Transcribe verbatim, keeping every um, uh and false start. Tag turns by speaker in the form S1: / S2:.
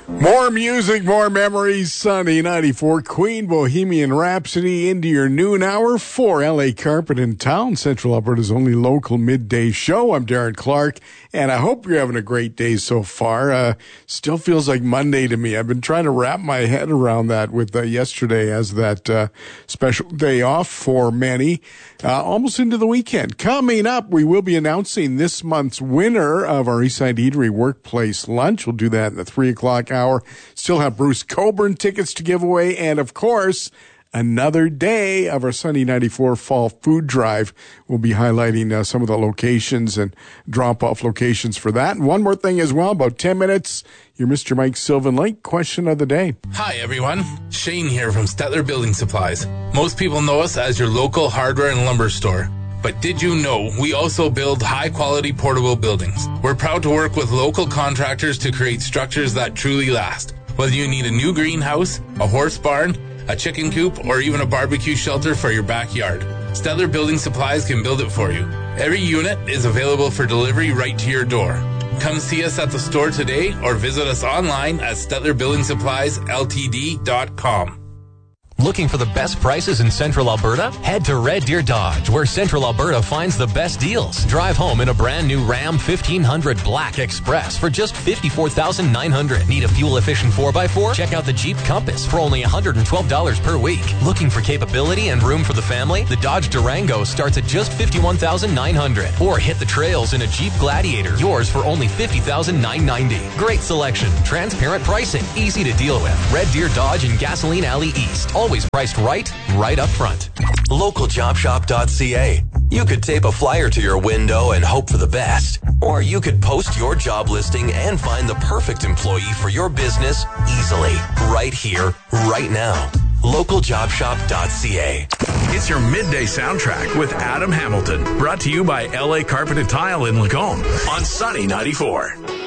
S1: More music, more memories. Sunny ninety-four, Queen, Bohemian Rhapsody, into your noon hour for L A Carpet in Town, Central Alberta's only local midday show. I'm Darren Clark, and I hope you're having a great day so far. Uh, still feels like Monday to me. I've been trying to wrap my head around that with uh, yesterday as that uh, special day off for many. Uh, almost into the weekend. Coming up, we will be announcing this month's winner of our Eastside Eatery Workplace Lunch. We'll do that in the three o'clock hour. Still have Bruce Coburn tickets to give away. And, of course, another day of our Sunny ninety-four Fall Food Drive. We'll be highlighting uh, some of the locations and drop-off locations for that. And one more thing as well, about ten minutes, your Mister Mike Sylvan Lake question of the day.
S2: Hi, everyone. Shane here from Stettler Building Supplies. Most people know us as your local hardware and lumber store. But did you know we also build high-quality portable buildings? We're proud to work with local contractors to create structures that truly last. Whether you need a new greenhouse, a horse barn, a chicken coop, or even a barbecue shelter for your backyard, Stettler Building Supplies can build it for you. Every unit is available for delivery right to your door. Come see us at the store today or visit us online at stettler building supplies l t d dot com.
S3: Looking for the best prices in Central Alberta? Head to Red Deer Dodge, where Central Alberta finds the best deals. Drive home in a brand new Ram fifteen hundred Black Express for just fifty-four thousand nine hundred dollars. Need a fuel-efficient four by four? Check out the Jeep Compass for only one hundred twelve dollars per week. Looking for capability and room for the family? The Dodge Durango starts at just fifty-one thousand nine hundred dollars. Or hit the trails in a Jeep Gladiator, yours for only fifty thousand nine hundred ninety dollars. Great selection, transparent pricing, easy to deal with. Red Deer Dodge in Gasoline Alley East. Always priced right, right up front.
S4: local job shop dot c a. You could tape a flyer to your window and hope for the best. Or you could post your job listing and find the perfect employee for your business easily. Right here, right now. local job shop dot c a.
S5: It's your midday soundtrack with Adam Hamilton. Brought to you by L A Carpet and Tile in Lacombe on Sunny ninety-four.